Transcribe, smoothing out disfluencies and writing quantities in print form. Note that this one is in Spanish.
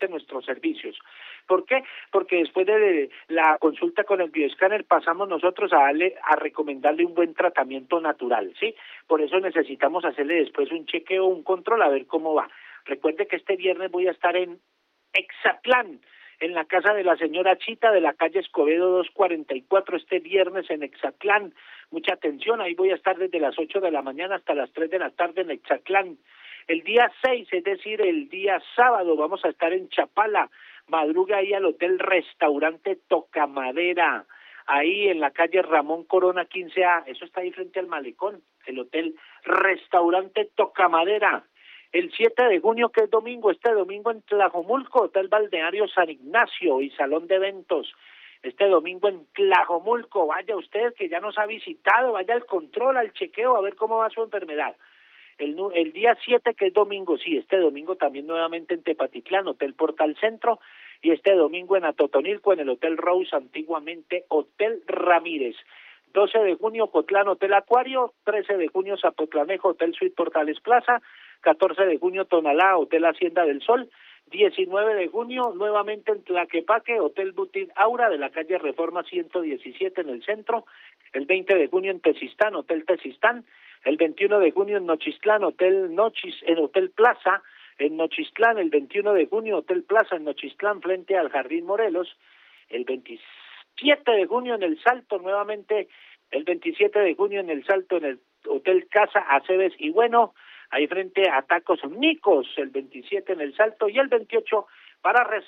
nuestros servicios. ¿Por qué? Porque después de la consulta con el bioescáner pasamos nosotros a recomendarle un buen tratamiento natural, ¿sí? Por eso necesitamos hacerle después un chequeo, un control, a ver cómo va. Recuerde que este viernes voy a estar en Exatlán, en la casa de la señora Chita de la calle Escobedo 244, este viernes en Exatlán. Mucha atención, ahí voy a estar desde las 8 de la mañana hasta las 3 de la tarde en Exatlán. El día 6, es decir, el día sábado, vamos a estar en Chapala. Madruga ahí al Hotel Restaurante Tocamadera, ahí en la calle Ramón Corona 15A, eso está ahí frente al malecón, el Hotel Restaurante Tocamadera. El 7 de junio, que es domingo, este domingo en Tlajomulco, Hotel Balneario San Ignacio y Salón de Eventos. Este domingo en Tlajomulco, vaya usted que ya nos ha visitado, vaya al control, al chequeo, a ver cómo va su enfermedad. El día 7, que es domingo, sí, este domingo también nuevamente en Tepatitlán, Hotel Portal Centro, y este domingo en Atotonilco, en el Hotel Rose, antiguamente Hotel Ramírez. 12 de junio, Cotlán, Hotel Acuario. 13 de junio, Zapotlanejo, Hotel Suite Portales Plaza. 14 de junio, Tonalá, Hotel Hacienda del Sol. 19 de junio, nuevamente en Tlaquepaque, Hotel Boutique Aura, de la calle Reforma 117 en el centro. El 20 de junio en Tezistán, Hotel Tezistán. El 21 de junio en Nochistlán, Hotel Plaza, en Nochistlán. El 21 de junio, Hotel Plaza en Nochistlán, frente al Jardín Morelos. El 27 de junio en El Salto, nuevamente el 27 de junio en El Salto, en el Hotel Casa Aceves y Bueno, ahí frente a Tacos Nicos, el 27 en El Salto, y el 28 para